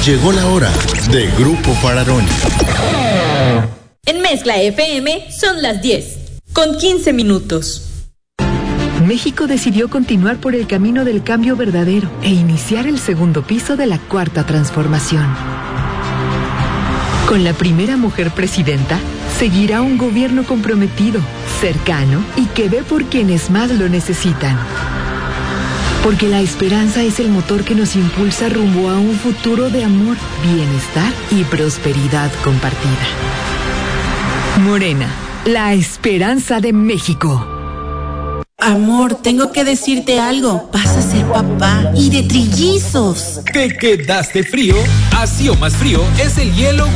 Llegó la hora de Grupo Fararoni. En Mezcla FM son las 10:15. México decidió continuar por el camino del cambio verdadero e iniciar el segundo piso de la Cuarta Transformación. Con la primera mujer presidenta, seguirá un gobierno comprometido, cercano y que ve por quienes más lo necesitan. Porque la esperanza es el motor que nos impulsa rumbo a un futuro de amor, bienestar y prosperidad compartida. Morena, la esperanza de México. Amor, tengo que decirte algo. Vas a ser papá y de trillizos. ¿Te quedaste frío? Así o más frío es el hielo